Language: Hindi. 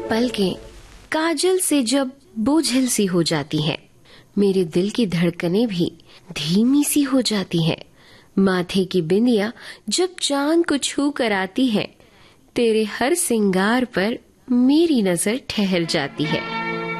पलकें काजल से जब बोझिल सी हो जाती हैं, मेरे दिल की धड़कनें भी धीमी सी हो जाती हैं। माथे की बिंदिया जब चांद को छू कर आती है, तेरे हर सिंगार पर मेरी नजर ठहर जाती है।